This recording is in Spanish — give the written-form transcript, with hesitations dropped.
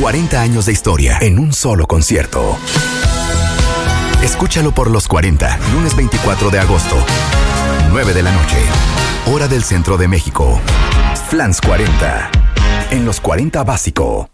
40 años de historia en un solo concierto. Escúchalo por Los 40, lunes 24 de agosto, 9 de la noche, hora del centro de México. Flans 40, en Los 40 Básico.